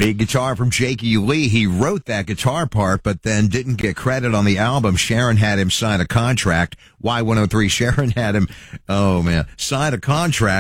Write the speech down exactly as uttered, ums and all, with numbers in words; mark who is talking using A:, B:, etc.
A: Big guitar from Jakey Lee. He wrote that guitar part, but then didn't get credit on the album. Sharon had him sign a contract. Y one oh three Sharon had him, oh man, sign a contract